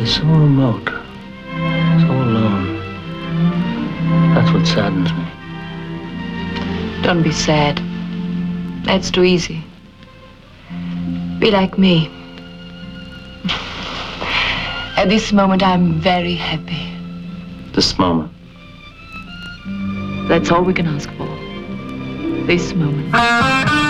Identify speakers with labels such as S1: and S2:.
S1: He's so remote, so alone. That's what saddens me.
S2: Don't be sad. That's too easy. Be like me. At this moment, I'm very happy.
S1: This moment.
S2: That's all we can ask for. This moment.